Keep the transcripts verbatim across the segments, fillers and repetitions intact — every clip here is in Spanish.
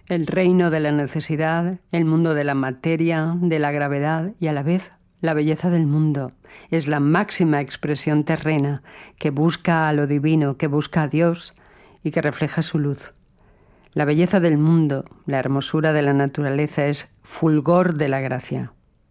El reino de la necesidad, el mundo de la materia, de la gravedad y a la vez la belleza del mundo. Es la máxima expresión terrena que busca a lo divino, que busca a Dios y que refleja su luz. La belleza del mundo, la hermosura de la naturaleza es fulgor de la gracia.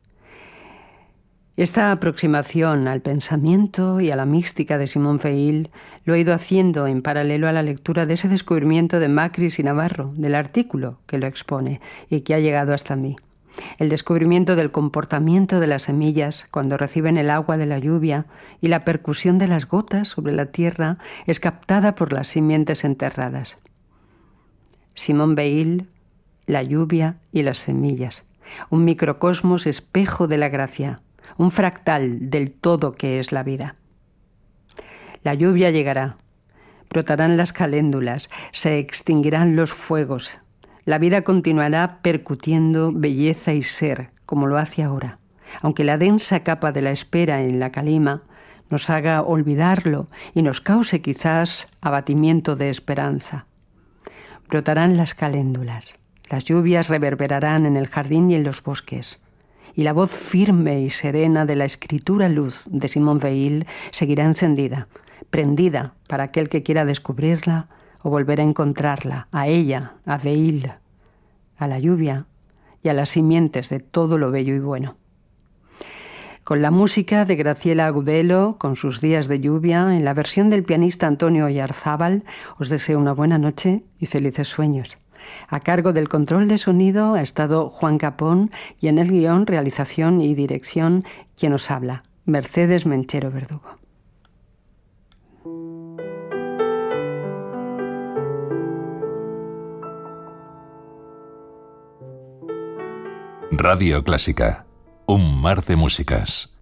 Esta aproximación al pensamiento y a la mística de Simón Veil lo he ido haciendo en paralelo a la lectura de ese descubrimiento de Macris y Navarro, del artículo que lo expone y que ha llegado hasta mí. El descubrimiento del comportamiento de las semillas cuando reciben el agua de la lluvia y la percusión de las gotas sobre la tierra es captada por las simientes enterradas. Simón Veil, la lluvia y las semillas, un microcosmos espejo de la gracia, un fractal del todo que es la vida. La lluvia llegará, brotarán las caléndulas, se extinguirán los fuegos. La vida continuará percutiendo belleza y ser, como lo hace ahora, aunque la densa capa de la espera en la calima nos haga olvidarlo y nos cause quizás abatimiento de esperanza. Brotarán las caléndulas, las lluvias reverberarán en el jardín y en los bosques, y la voz firme y serena de la escritura luz de Simón Veil seguirá encendida, prendida para aquel que quiera descubrirla o volver a encontrarla, a ella, a Veil, a la lluvia y a las simientes de todo lo bello y bueno. Con la música de Graciela Agudelo, con sus días de lluvia, en la versión del pianista Antonio Oyarzábal, os deseo una buena noche y felices sueños. A cargo del control de sonido ha estado Juan Capón y en el guión, realización y dirección, quien os habla, Mercedes Menchero Verdugo. Radio Clásica, un mar de músicas.